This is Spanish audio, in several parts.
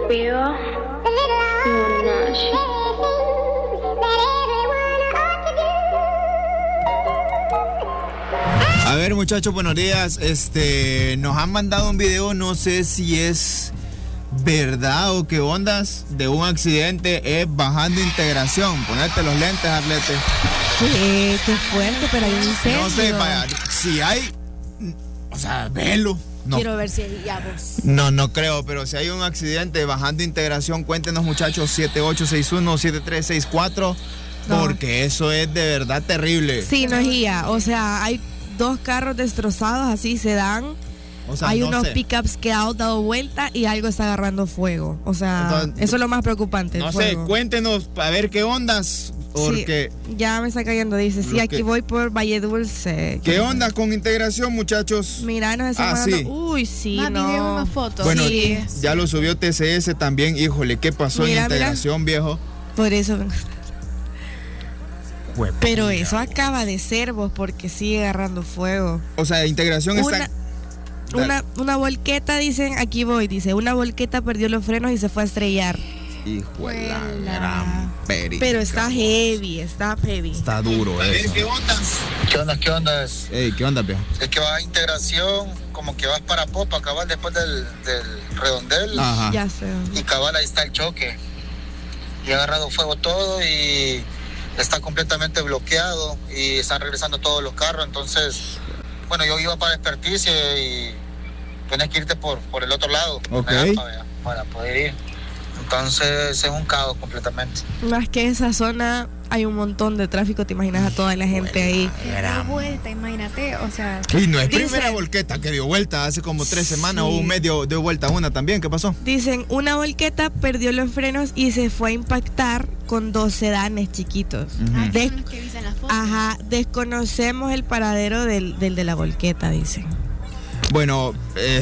Pure Monash. A ver, muchachos, buenos días. Nos han mandado un video, no sé si es verdad o qué ondas, de un accidente bajando Integración. Ponete los lentes, Arlete. Qué fuerte, pero hay un incendio. No sé, vaya, si hay, o sea, velo. No. Quiero ver si hay vos. No creo, pero si hay un accidente bajando Integración, cuéntenos, muchachos, 7861-7364, porque eso es de verdad terrible. Sí, no es guía, o sea, hay 2 carros destrozados, así se dan. O sea, hay unos pickups que han dado vuelta y algo está agarrando fuego. O sea, entonces, eso es lo más preocupante. No sé, cuéntenos a ver qué ondas. Porque sí, ya me está cayendo, dice. Sí, aquí voy por Valle Dulce. ¿Qué onda con Integración, muchachos? Mira, nos están mandando. Sí. Uy, sí, más videos, más fotos. Bueno, sí. Ya lo subió TCS también. Híjole, ¿qué pasó en Integración, viejo? Por eso. Pero eso acaba de ser vos, porque sigue agarrando fuego. O sea, Integración está... Una volqueta, dicen, aquí voy, dice, una volqueta perdió los frenos y se fue a estrellar. Hijo de la gran perica. Pero está heavy. Está duro eso. ¿Qué onda? ¿Qué onda? Ey, ¿qué onda, viejo? Es que vas a Integración, como que vas para Popa, cabal, después del redondel. Ajá. Ya sé. Y cabal, ahí está el choque. Y ha agarrado fuego todo y está completamente bloqueado y están regresando todos los carros. Entonces, bueno, yo iba para experticia y tenés que irte por el otro lado. Okay. Para poder ir. Entonces es un caos completamente. Más que esa zona hay un montón de tráfico, te imaginas a toda la gente ahí. Dio vuelta, imagínate, o sea. Y no es primera volqueta que dio vuelta, hace como 3 semanas o un mes dio vuelta una también, ¿qué pasó? Dicen, una volqueta perdió los frenos y se fue a impactar con 2 sedanes chiquitos. Son los que dicen las fotos. Ajá, desconocemos el paradero del de la volqueta, dicen. Bueno,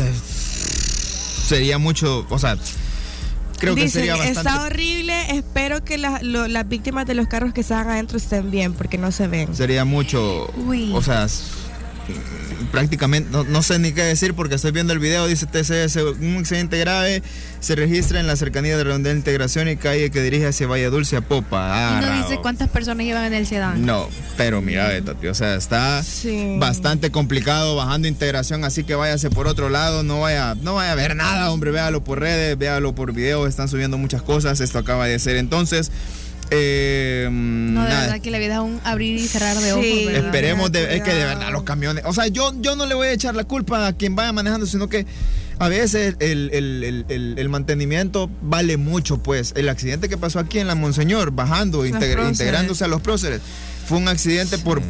sería mucho, o sea... Creo que dicen, sería bastante... está horrible, espero que las víctimas de los carros que estaban adentro estén bien, porque no se ven. Sería mucho, o sea, prácticamente, no sé ni qué decir porque estoy viendo el video, dice TCS, un accidente grave se registra en la cercanía de Redondel Integración y calle que dirige hacia Valle Dulce a Popa. Y no dice cuántas personas iban en el sedán. No, pero mira, Tati, o sea, está bastante complicado bajando Integración, así que váyase por otro lado, no vaya a ver nada, hombre, véalo por redes, véalo por video, están subiendo muchas cosas, esto acaba de ser entonces... no, de verdad que la vida es un abrir y cerrar de ojos, ¿verdad? Esperemos, es que de verdad los camiones, o sea, yo no le voy a echar la culpa a quien vaya manejando, sino que a veces el mantenimiento vale mucho, pues. El accidente que pasó aquí en la Monseñor, bajando, integrándose a los próceres, fue un accidente por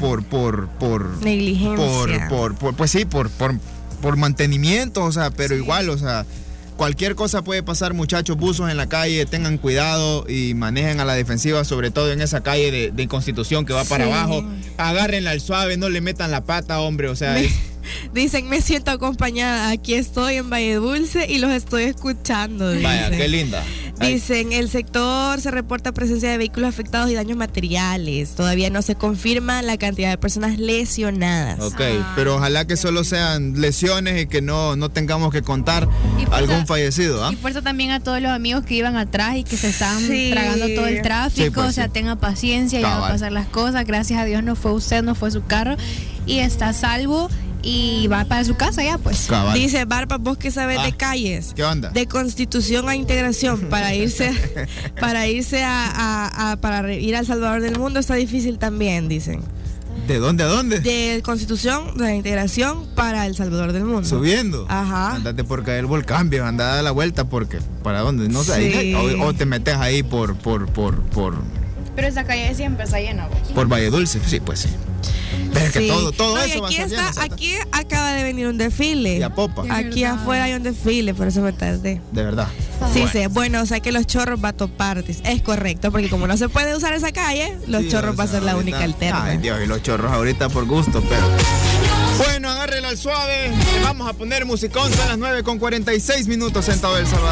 negligencia. Por mantenimiento, o sea, pero igual, o sea, cualquier cosa puede pasar, muchachos, buzos en la calle, tengan cuidado y manejen a la defensiva, sobre todo en esa calle de Constitución que va para abajo. Agárrenla al suave, no le metan la pata, hombre, o sea... Dicen, me siento acompañada, aquí estoy en Valle Dulce y los estoy escuchando. Vaya, qué linda. Dicen, el sector se reporta presencia de vehículos afectados y daños materiales. Todavía no se confirma la cantidad de personas lesionadas. Ok, pero ojalá que solo sean lesiones y que no tengamos que contar algún fallecido. Y fuerza también a todos los amigos que iban atrás y que se estaban tragando todo el tráfico. Pues, o sea, tenga paciencia, ya van a pasar las cosas. Gracias a Dios no fue usted, no fue su carro y está a salvo. Y va para su casa ya, pues. Cabal. Dice, Barba, vos que sabes de calles. ¿Qué onda? De Constitución a Integración, para irse para ir al Salvador del Mundo está difícil también, dicen. ¿De dónde a dónde? De Constitución, de Integración para el Salvador del Mundo. Subiendo. Ajá. Andate por caer el volcán, viejo, anda a dar la vuelta porque ¿para dónde? No sé, o te metes ahí por Pero esa calle siempre está llena, vos. Por Valle Dulce, sí, pues sí. Pero es que todo eso va a estar lleno. Aquí acaba de venir un desfile. Y a Popa. Aquí afuera hay un desfile, por eso me tardé. De verdad. Sí, bueno, o sea que los chorros va a topar. Es correcto, porque como no se puede usar esa calle, los chorros va a ser la única alterna. Ay, Dios, y los chorros ahorita por gusto, pero... Bueno, agárrelo al suave. Vamos a poner musicón, son las 9:46 en todo El Salvador.